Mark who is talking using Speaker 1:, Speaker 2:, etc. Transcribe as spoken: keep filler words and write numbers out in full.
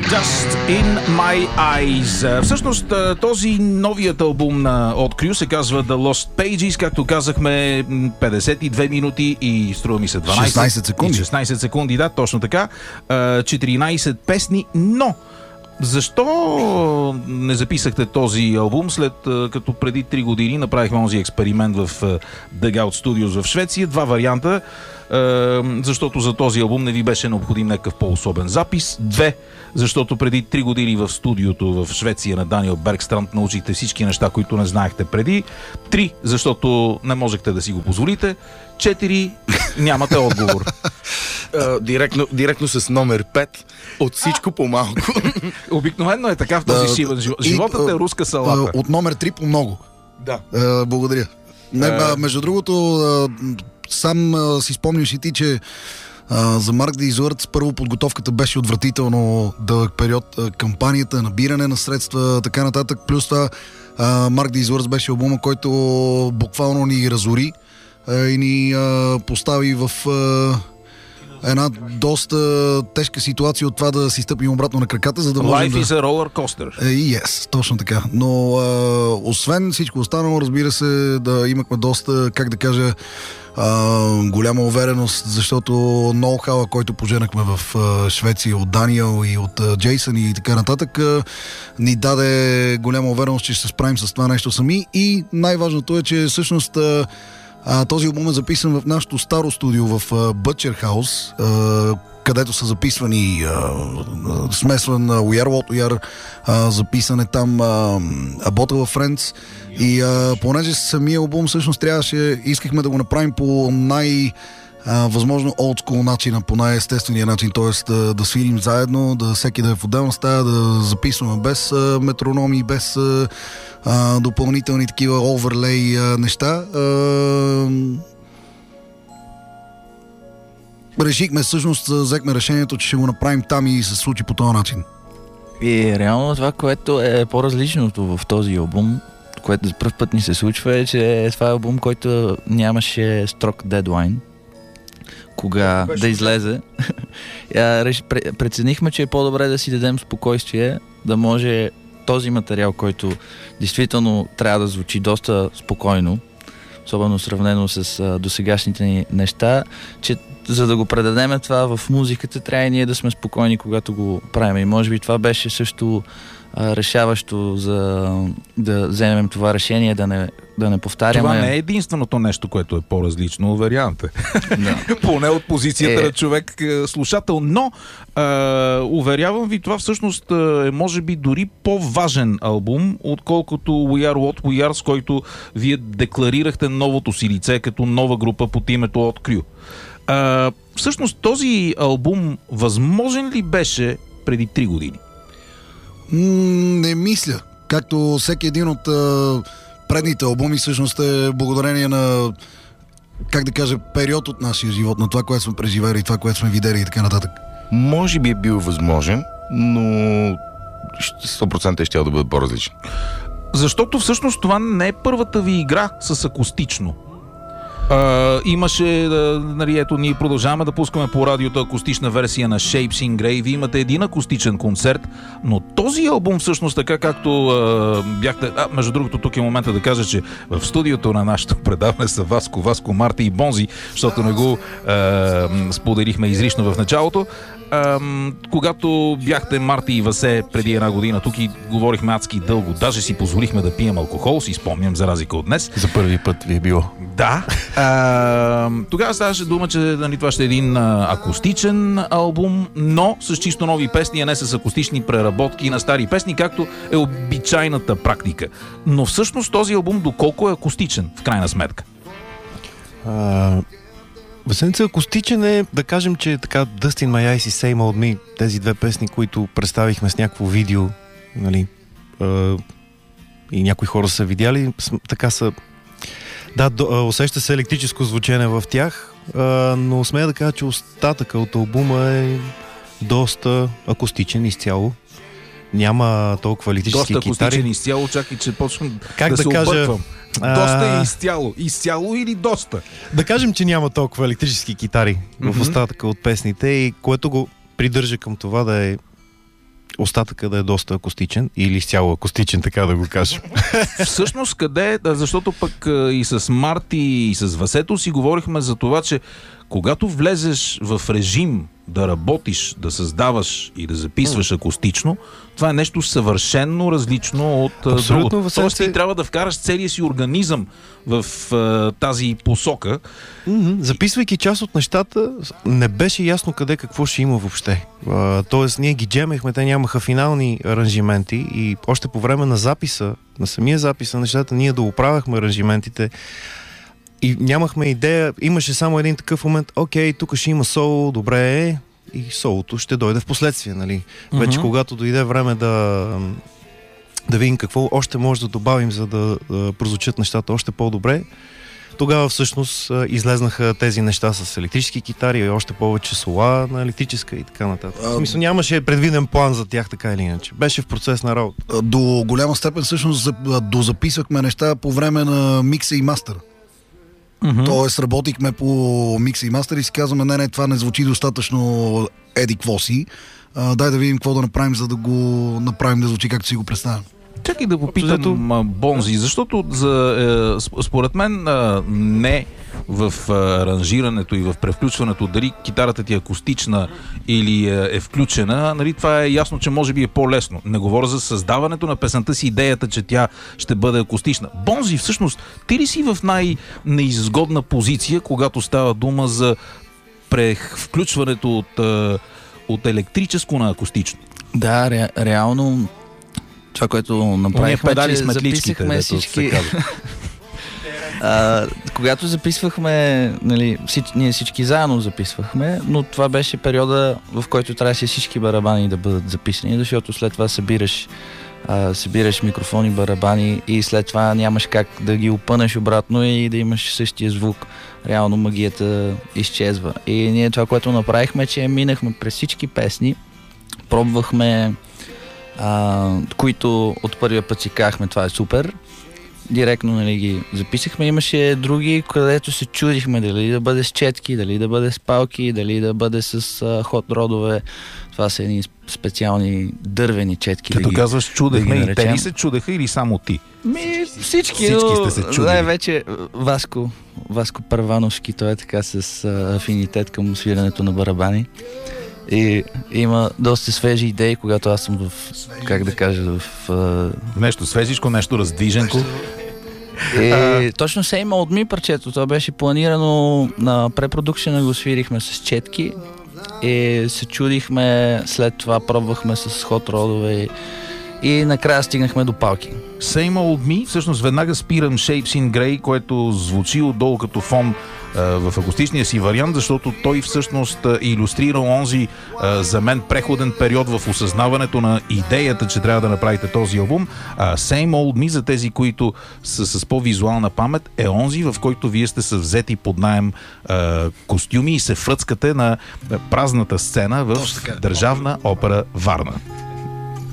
Speaker 1: Just in My Eyes. Всъщност този новият албум на от Крю се казва The Lost Pages, както казахме, петдесет и две минути и струва ми се дванайсет
Speaker 2: шестнайсет секунди.
Speaker 1: шестнайсет секунди, да, точно така. четиринайсет песни, но защо не записахте този албум, след като преди три години направихме този експеримент в Dugout Studios в Швеция? Два варианта. Защото за този албум не ви беше необходим някакъв по-особен запис. Две, защото преди три години в студиото в Швеция на Даниел Бергстранд научихте всички неща, които не знаехте преди. Три, защото не можехте да си го позволите. Четири, нямате отговор.
Speaker 3: Uh, директно, директно с номер пет. От всичко по-малко.
Speaker 1: Обикновено е така в този
Speaker 2: uh,
Speaker 1: сивен живот. Животът е руска салата.
Speaker 2: Uh, от номер три по много.
Speaker 3: Да.
Speaker 2: Uh, благодаря. Не, uh... Между другото, uh, сам uh, си спомняш и ти, че uh, за Марк Дизуърц първо подготовката беше отвратително дълъг период. Uh, кампанията, набиране на средства, така нататък. Плюс това uh, Марк Дизуърц беше албума, който буквално ни разори uh, и ни uh, постави в... Uh, една доста тежка ситуация от това да си стъпим обратно на краката, за да можем
Speaker 1: Life
Speaker 2: да...
Speaker 1: is a roller coaster.
Speaker 2: Yes, точно така. Но а, освен всичко останало, разбира се, да имахме доста, как да кажа, а, голяма увереност, защото ноу-хауа, който поженахме в а, Швеция от Даниел и от а, Джейсън и така нататък, а, ни даде голяма увереност, че ще се справим с това нещо сами. И най-важното е, че всъщност а, А, този албум е записан в нашото старо студио в uh, Butcher House, uh, където са записвани uh, смесван uh, We Are What We Are, uh, записан е там uh, A Bottle of Friends и uh, понеже самия албум всъщност трябваше, искахме да го направим по най- Uh, възможно олдскул начина, по най-естествения начин, т.е. Да, да свирим заедно, да всеки да е в отделна стая, да записваме без uh, метрономи, без uh, uh, допълнителни такива оверлей uh, неща. Uh, решихме, всъщност взехме решението, че ще го направим там и се случи по този начин.
Speaker 4: И реално това, което е по-различното в този албум, което за пръв път ни се случва, е, че това е албум, който нямаше строг дедлайн кога да излезе. Преценихме, че е по-добре да си дадем спокойствие, да може този материал, който действително трябва да звучи доста спокойно, особено сравнено с а, досегашните ни неща, че за да го предадем това в музиката, трябва и ние да сме спокойни, когато го правим. И може би това беше също а, решаващо за да вземем това решение, да не, да не повтаряме.
Speaker 1: Това не е единственото нещо, което е по-различно, уверявам те.
Speaker 4: Да.
Speaker 1: Поне от позицията
Speaker 4: е...
Speaker 1: на човек слушател, но а, уверявам ви, това всъщност е може би дори по-важен албум, отколкото We Are What We Are, с който вие декларирахте новото си лице като нова група под името от Крю. А, всъщност този албум възможен ли беше преди три години?
Speaker 2: Не мисля. Както всеки един от а, предните албуми всъщност е благодарение на, как да кажа, период от нашия живот, на това, което сме преживели, това, което сме видели и така нататък.
Speaker 3: Може би е бил възможен, но сто процента е щял да бъде по-различен.
Speaker 1: Защото всъщност това не е първата ви игра с акустично. Uh, имаше, uh, нали, ето, ние продължаваме да пускаме по радиото акустична версия на Shapes in Grey. Вие имате един акустичен концерт, но този албум всъщност, така както uh, бяхте... А, между другото, тук е момента да кажа, че в студиото на нашето предаване са Васко, Васко, Марти и Бонзи, защото не го uh, споделихме изрично в началото. Uh, когато бяхте Марти и Васе преди една година, тук и говорихме адски дълго, даже си позволихме да пием алкохол, си спомням, за разлика от днес.
Speaker 3: За първи път ви е било.
Speaker 1: Да. Uh, тогава ставаше дума, че нали, това ще е един uh, акустичен албум, но с чисто нови песни, а не с акустични преработки на стари песни, както е обичайната практика. Но всъщност този албум доколко е акустичен, в крайна сметка?
Speaker 5: Uh... Весенца акустичен е, да кажем, че така Dust in My Eyes и Same Old Me, тези две песни, които представихме с някакво видео, нали, е, и някои хора са видяли, така са, да, до, усеща се електрическо звучене в тях, е, но смея да кажа, че остатъка от албума е доста акустичен изцяло. Няма толкова електрически
Speaker 1: доста
Speaker 5: китари.
Speaker 1: Доста акустичен изцяло, чакай, че почвам
Speaker 5: как
Speaker 1: да,
Speaker 5: да
Speaker 1: се
Speaker 5: кажа,
Speaker 1: обърквам. Доста е изцяло. Изцяло или доста?
Speaker 5: Да кажем, че няма толкова електрически китари mm-hmm. в остатъка от песните, и което го придържа към това да е остатъка да е доста акустичен или изцяло акустичен, така да го кажем.
Speaker 1: Всъщност къде, защото пък а, и с Марти и с Васето си говорихме за това, че когато влезеш в режим да работиш, да създаваш и да записваш акустично, това е нещо съвършенно различно от а, другото. Тоест ти трябва да вкараш целия си организъм в а, тази посока.
Speaker 5: Mm-hmm. Записвайки част от нещата, не беше ясно къде какво ще има въобще. А, тоест ние ги джемехме, те нямаха финални аранжименти и още по време на записа, на самия запис на нещата, ние да оправяхме аранжиментите и нямахме идея, имаше само един такъв момент, окей, тук ще има соло, добре, и солото ще дойде в последствие, нали? Mm-hmm. Вече когато дойде време да да видим какво още може да добавим, за да, да прозвучат нещата още по-добре, тогава всъщност излезнаха тези неща с електрически китари и още повече сола на електрическа и така нататък. В смисъл нямаше предвиден план за тях, така или иначе. Беше в процес на работа.
Speaker 2: До голяма степен всъщност дозаписвахме неща по време на микса и мастър. Mm-hmm. Тоест работихме по микса и мастер и си казваме, не, не, това не звучи достатъчно еди какво си. А, дай да видим какво да направим, за да го направим да звучи както си го представям.
Speaker 1: Чакай да попитам Бонзи, защото за, е, според мен е, не в е, аранжирането и в превключването, дали китарата ти е акустична или е, е включена, нали, това е ясно, че може би е по-лесно. Не говоря за създаването на песента си, идеята, че тя ще бъде акустична. Бонзи, всъщност, ти ли си в най-неизгодна позиция, когато става дума за превключването от, е, от електрическо на акустично?
Speaker 4: Да, ре, реално това, което направихме, че записахме всички... а, когато записвахме, нали, всич... ние всички заедно записвахме, но това беше периода, в който трябваше всички барабани да бъдат записани, защото след това събираш, а, събираш микрофони, барабани и след това нямаш как да ги опънеш обратно и да имаш същия звук. Реално магията изчезва. И ние това, което направихме, че минахме през всички песни, пробвахме, а, които от първия път си казахме, това е супер. Директно, нали, ги записахме. Имаше други, където се чудихме дали да бъде с четки, дали да бъде с палки, дали да бъде с а, хот родове. Това са едни специални дървени четки.
Speaker 1: Като
Speaker 4: да
Speaker 1: казваш чудехме,
Speaker 4: да
Speaker 1: и те ли се чудеха или само ти?
Speaker 4: Ми, всички,
Speaker 1: всички
Speaker 4: но,
Speaker 1: сте се чудили.
Speaker 4: най-вече Васко, Васко Първановски, той е така с а, афинитет към свирането на барабани. И има доста свежи идеи, когато аз съм в, как да кажа, в... Uh...
Speaker 1: Нещо свежичко, нещо раздвиженко.
Speaker 4: И а... точно се има от ми парчето. Това беше планирано на препродукшена, го свирихме с четки и се чудихме, след това пробвахме с хот родове и накрая стигнахме до палки.
Speaker 1: Same Old Me, всъщност веднага спирам Shapes in Grey, което звучи отдолу като фон а, в акустичния си вариант, защото той всъщност а, илюстрира онзи а, за мен преходен период в осъзнаването на идеята, че трябва да направите този албум. А, Same Old Me, за тези, които са с по-визуална памет, е онзи, в който вие сте се взети под наем а, костюми и се фръцкате на празната сцена в Държавна опера Варна.